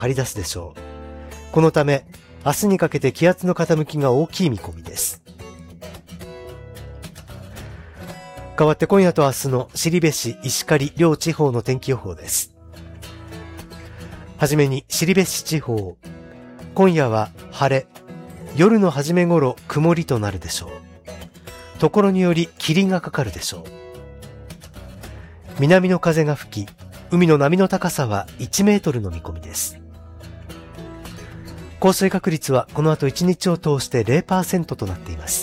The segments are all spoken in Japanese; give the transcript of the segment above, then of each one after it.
張り出すでしょう。このため、明日にかけて気圧の傾きが大きい見込みです。代わって今夜と明日の後部市、石狩両地方の天気予報です。はじめに後部市地方。今夜は晴れ。夜の初め頃曇りとなるでしょう。ところにより霧がかかるでしょう。南の風が吹き、海の波の高さは1メートルの見込みです。降水確率はこの後1日を通して 0% となっています。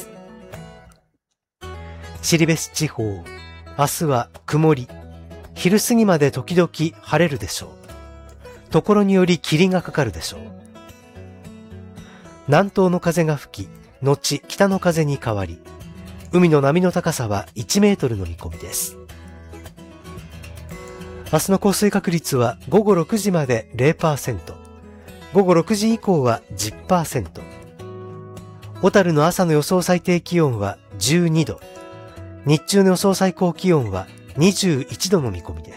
後部市地方、明日は曇り、昼過ぎまで時々晴れるでしょう。ところにより霧がかかるでしょう。南東の風が吹き、後北の風に変わり、海の波の高さは1メートルの見込みです。明日の降水確率は午後6時まで 0%、午後6時以降は 10%。小樽の朝の予想最低気温は12度、日中の予想最高気温は21度の見込みです。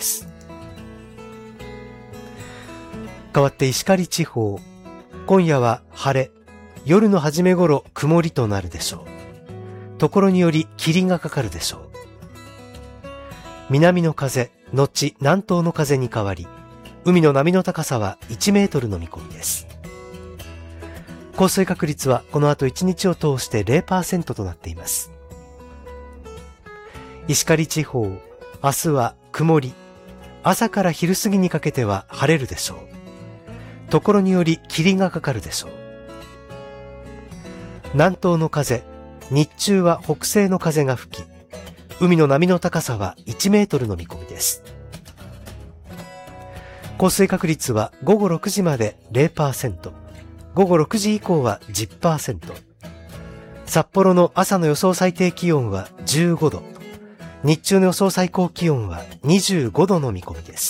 代わって石狩地方、今夜は晴れ、夜の初め頃曇りとなるでしょう。ところにより霧がかかるでしょう。南の風、後南東の風に変わり、海の波の高さは1メートルの見込みです。降水確率はこの後1日を通して 0% となっています。石狩地方、明日は曇り、朝から昼過ぎにかけては晴れるでしょう。ところにより霧がかかるでしょう。南東の風、日中は北西の風が吹き、海の波の高さは1メートルの見込みです。降水確率は午後6時まで 0%、午後6時以降は 10%。札幌の朝の予想最低気温は15度、日中の予想最高気温は25度の見込みです。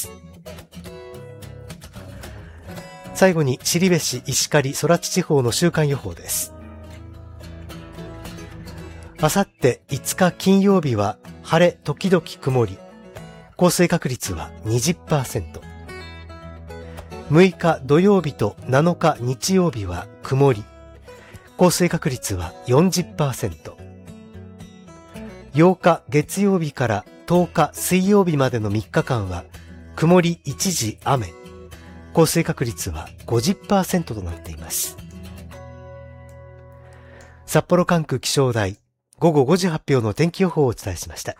最後に後部市、石狩、空知地方の週間予報です。あさって5日金曜日は晴れ時々曇り、降水確率は 20%。6日土曜日と7日日曜日は曇り、降水確率は 40%。8日月曜日から10日水曜日までの3日間は曇り一時雨、降水確率は 50% となっています。札幌管区気象台午後5時発表の天気予報をお伝えしました。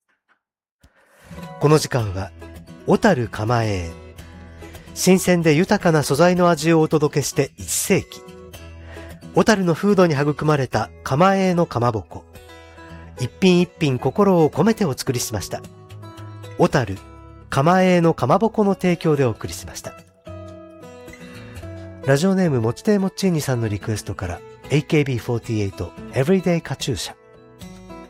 この時間は小樽蒲江、新鮮で豊かな素材の味をお届けして1世紀、小樽の風土に育まれた蒲江のかまぼこ、一品一品心を込めてお作りしました。小樽蒲江のかまぼこの提供でお送りしました。ラジオネームもちてーもっちーにさんのリクエストから AKB48 エブリデイカチューシャ。